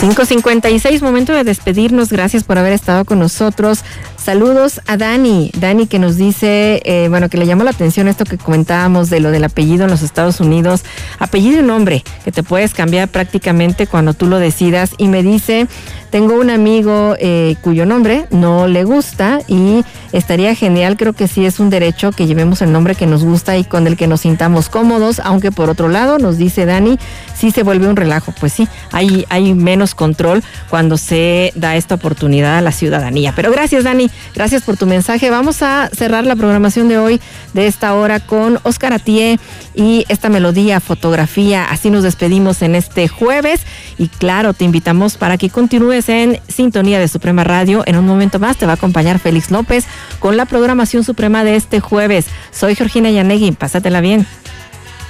5:56, momento de despedirnos. Gracias por haber estado con nosotros. Saludos a Dani que nos dice, que le llamó la atención esto que comentábamos de lo del apellido en los Estados Unidos. Apellido y nombre, que te puedes cambiar prácticamente cuando tú lo decidas. Y me dice, tengo un amigo cuyo nombre no le gusta y estaría genial, creo que sí es un derecho que llevemos el nombre que nos gusta y con el que nos sintamos cómodos, aunque por otro lado, nos dice Dani, sí se vuelve un relajo. Pues sí, hay menos control cuando se da esta oportunidad a la ciudadanía. Pero gracias, Dani, gracias por tu mensaje. Vamos a cerrar la programación de hoy, de esta hora, con Óscar Atié y esta melodía, Fotografía. Así nos despedimos en este jueves y claro, te invitamos para que continúes en sintonía de Suprema Radio. En un momento más te va a acompañar Félix López con la programación suprema de este jueves. Soy Georgina Yanegui, pásatela bien.